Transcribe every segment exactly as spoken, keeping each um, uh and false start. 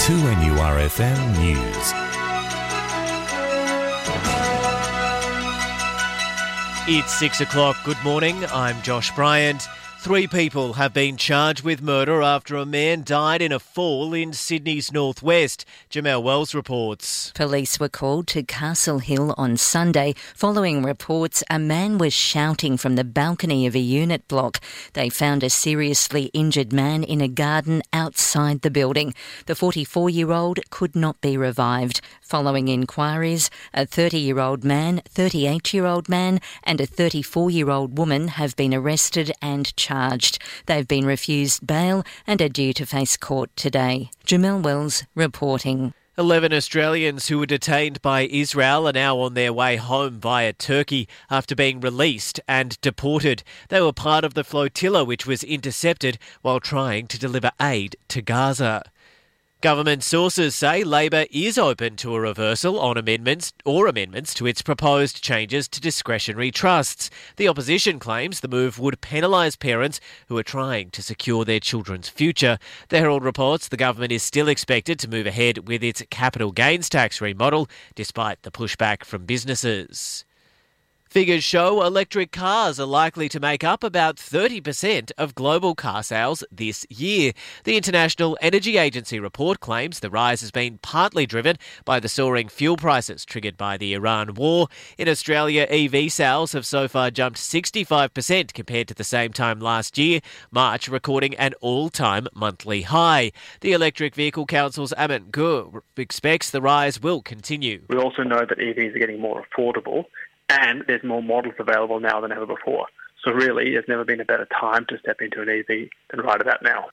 two N U R F M News. It's six o'clock. Good morning. I'm Josh Bryant. Three people have been charged with murder after a man died in a fall in Sydney's northwest. Jamelle Wells reports. Police were called to Castle Hill on Sunday following reports a man was shouting from the balcony of a unit block. They found a seriously injured man in a garden outside the building. The forty-four-year-old could not be revived. Following inquiries, a thirty-year-old man, thirty-eight-year-old man and a thirty-four-year-old woman have been arrested and charged. They've been refused bail and are due to face court today. Jamelle Wells reporting. Eleven Australians who were detained by Israel are now on their way home via Turkey after being released and deported. They were part of the flotilla which was intercepted while trying to deliver aid to Gaza. Government sources say Labor is open to a reversal on amendments or amendments to its proposed changes to discretionary trusts. The opposition claims the move would penalise parents who are trying to secure their children's future. The Herald reports the government is still expected to move ahead with its capital gains tax remodel, despite the pushback from businesses. Figures show electric cars are likely to make up about thirty percent of global car sales this year. The International Energy Agency report claims the rise has been partly driven by the soaring fuel prices triggered by the Iran war. In Australia, E V sales have so far jumped sixty-five percent compared to the same time last year, March recording an all-time monthly high. The Electric Vehicle Council's Amit Gur expects the rise will continue. We also know that E Vs are getting more affordable, and there's more models available now than ever before. So really, there's never been a better time to step into an E V than right about now.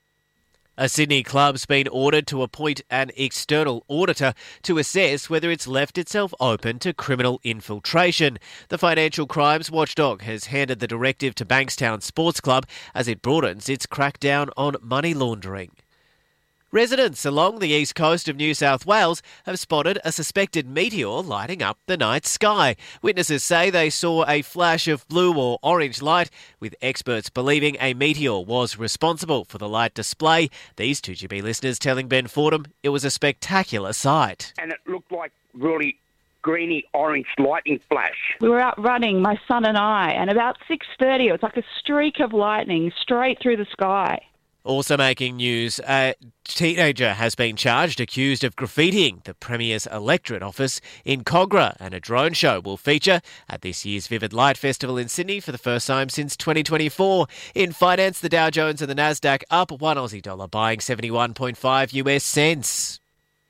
A Sydney club's been ordered to appoint an external auditor to assess whether it's left itself open to criminal infiltration. The Financial Crimes Watchdog has handed the directive to Bankstown Sports Club as it broadens its crackdown on money laundering. Residents along the east coast of New South Wales have spotted a suspected meteor lighting up the night sky. Witnesses say they saw a flash of blue or orange light, with experts believing a meteor was responsible for the light display. These two G B listeners telling Ben Fordham it was a spectacular sight. And it looked like really greeny orange lightning flash. We were out running, my son and I, and about six thirty it was like a streak of lightning straight through the sky. Also making news, a teenager has been charged accused of graffitiing the Premier's electorate office in Cogra, and a drone show will feature at this year's Vivid Light Festival in Sydney for the first time since twenty twenty-four. In finance, the Dow Jones and the Nasdaq up one Aussie dollar, buying seventy-one point five U S cents.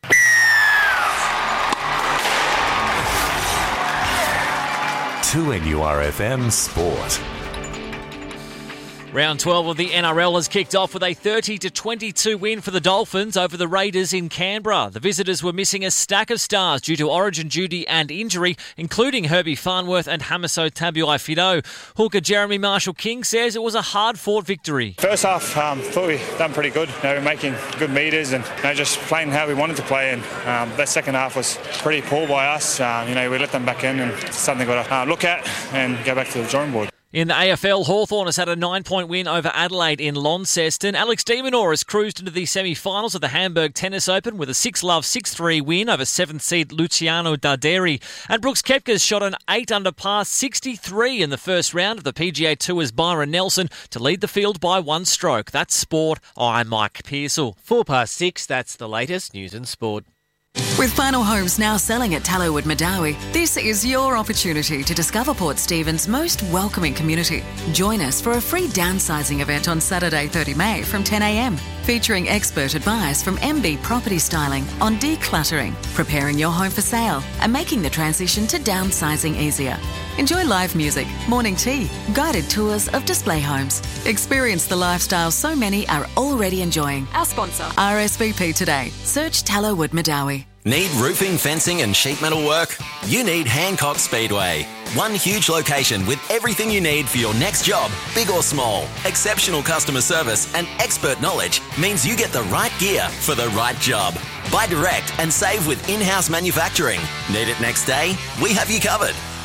two N U R F M Sport. Round twelve of the N R L has kicked off with a thirty to twenty-two win for the Dolphins over the Raiders in Canberra. The visitors were missing a stack of stars due to origin duty and injury, including Herbie Farnworth and Hamiso Tabuai-Fidow. Hooker Jeremy Marshall-King says it was a hard-fought victory. First half, um, thought we done pretty good. You know, we're making good meters and you know, just playing how we wanted to play. And um, that second half was pretty poor by us. Um, you know, we let them back in, and it's something we've got to uh, look at and go back to the drawing board. In the A F L, Hawthorn has had a nine-point win over Adelaide in Launceston. Alex de Minaur has cruised into the semi-finals of the Hamburg Tennis Open with a six-love, six three win over seventh seed Luciano Darderi. And Brooks Koepka's shot an eight under par sixty-three in the first round of the P G A Tour's Byron Nelson to lead the field by one stroke. That's sport. I'm Mike Pearsall. Four past six, that's the latest news and sport. With Final Homes now selling at Tallowood Madawi, this is your opportunity to discover Port Stephens' most welcoming community. Join us for a free downsizing event on Saturday, the thirtieth of May from ten a m, featuring expert advice from M B Property Styling on decluttering, preparing your home for sale, and making the transition to downsizing easier. Enjoy live music, morning tea, guided tours of display homes. Experience the lifestyle so many are already enjoying. Our sponsor, R S V P today. Search Tallowood Madawi. Need roofing, fencing and sheet metal work? You need Hancock Speedway. One huge location with everything you need for your next job, big or small. Exceptional customer service and expert knowledge means you get the right gear for the right job. Buy direct and save with in-house manufacturing. Need it next day? We have you covered.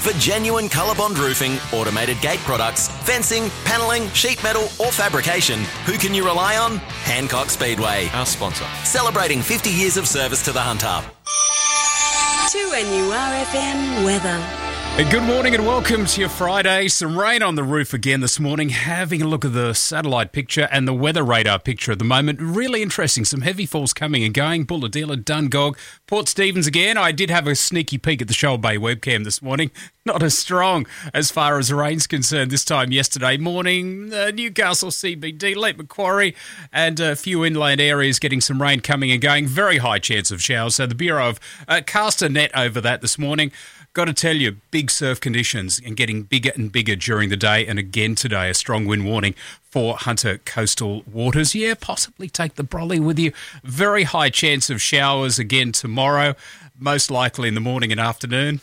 For genuine ColourBond roofing, automated gate products, fencing, panelling, sheet metal or fabrication, who can you rely on? Hancock Speedway. Our sponsor. Celebrating fifty years of service to the Hunter. two N U R F M weather. Good morning and welcome to your Friday. Some rain on the roof again this morning. Having a look at the satellite picture and the weather radar picture at the moment. Really interesting. Some heavy falls coming and going. Bulahdelah, Dungog, Port Stephens again. I did have a sneaky peek at the Shoal Bay webcam this morning. Not as strong as far as rain's concerned this time yesterday morning. Uh, Newcastle C B D, Lake Macquarie and a few inland areas getting some rain coming and going. Very high chance of showers. So the Bureau have uh, cast a net over that this morning. Got to tell you, big surf conditions and getting bigger and bigger during the day. And again today, a strong wind warning for Hunter coastal waters. Yeah, possibly take the brolly with you. Very high chance of showers again tomorrow, most likely in the morning and afternoon.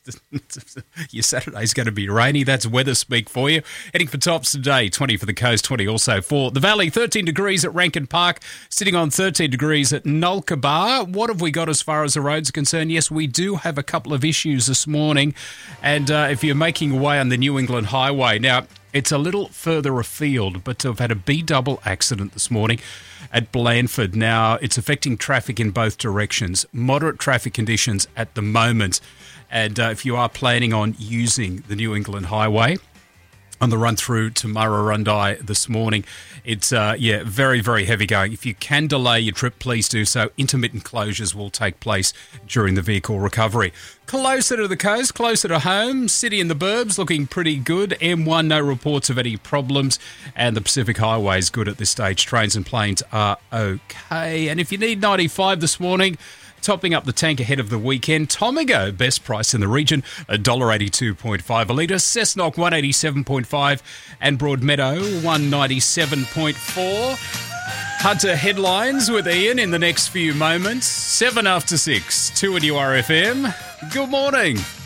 Your Saturday's going to be rainy. That's weather speak for you. Heading for tops today, twenty for the coast, twenty also for the valley. thirteen degrees at Rankin Park, sitting on thirteen degrees at Nulkabar. What have we got as far as the roads are concerned? Yes, we do have a couple of issues this morning. And uh, if you're making your way on the New England Highway, now it's a little further afield, but I've had a B-double accident this morning at Blandford. Now, it's affecting traffic in both directions. Moderate traffic conditions at the moment. And uh, if you are planning on using the New England Highway on the run through to Murrurundi this morning, it's, uh, yeah, very, very heavy going. If you can delay your trip, please do so. Intermittent closures will take place during the vehicle recovery. Closer to the coast, closer to home, city and the burbs looking pretty good. M one, no reports of any problems. And the Pacific Highway is good at this stage. Trains and planes are okay. And if you need ninety-five this morning, topping up the tank ahead of the weekend, Tomago, best price in the region, one dollar eighty-two point five a litre. Cessnock, one dollar eighty-seven point five, and Broadmeadow, one dollar ninety-seven point four. Hunter headlines with Ian in the next few moments. Seven after six, two N U R F M. Good morning.